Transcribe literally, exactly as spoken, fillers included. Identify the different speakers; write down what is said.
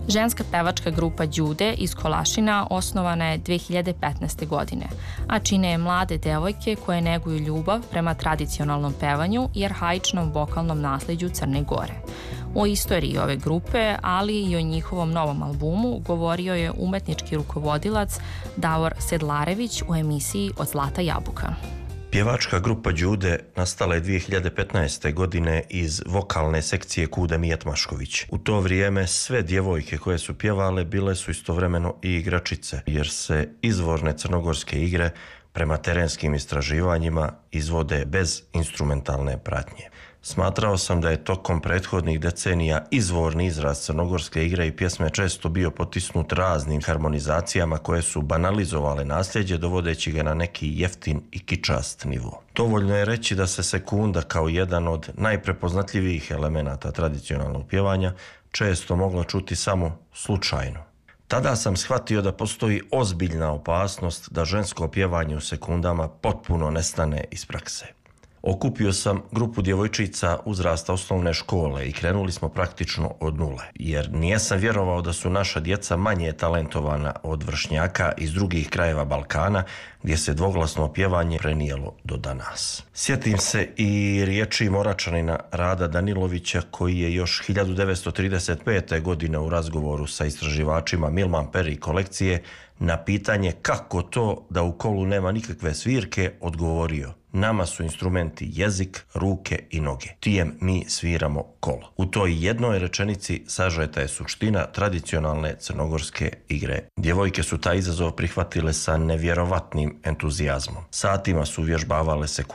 Speaker 1: Ženska pevačka grupa Đude iz Kolašina osnovana je dve hiljade petnaeste. godine, a čine je mlade devojke koje neguju ljubav prema tradicionalnom pevanju i arhaičnom vokalnom nasleđu Crne Gore. O istoriji ove grupe, ali i o njihovom novom albumu govorio je umetnički rukovodilac Davor Sedlarević u emisiji Od zlata jabuka.
Speaker 2: Pjevačka grupa Đude nastala je dve hiljade petnaeste. godine iz vokalne sekcije Kude Mijet Mašković. U to vrijeme sve djevojke koje su pjevale bile su istovremeno i igračice, jer se izvorne crnogorske igre prema terenskim istraživanjima izvode bez instrumentalne pratnje. Smatrao sam da je tokom prethodnih decenija izvorni izraz crnogorske igre i pjesme često bio potisnut raznim harmonizacijama koje su banalizovale nasljeđe, dovodeći ga na neki jeftin i kičast nivo. Dovoljno je reći da se sekunda kao jedan od najprepoznatljivijih elemenata tradicionalnog pjevanja često mogla čuti samo slučajno. Tada sam shvatio da postoji ozbiljna opasnost da žensko pjevanje u sekundama potpuno nestane iz prakse. Okupio sam grupu djevojčica uzrasta osnovne škole i krenuli smo praktično od nule, jer nijesam vjerovao da su naša djeca manje talentovana od vršnjaka iz drugih krajeva Balkana, gdje se dvoglasno pjevanje prenijelo do danas. Sjetim se i riječi Moračanina Rada Danilovića, koji je još hiljadu devetsto trideset pete. godine u razgovoru sa istraživačima Milman Peri kolekcije na pitanje kako to da u kolu nema nikakve svirke odgovorio: nama su instrumenti jezik, ruke i noge. Tijem mi sviramo kolo. U toj jednoj rečenici sažeta je suština tradicionalne crnogorske igre. Djevojke su taj izazov prihvatile sa nevjerovatnim entuzijazmom. Satima su uvježbavale sekunde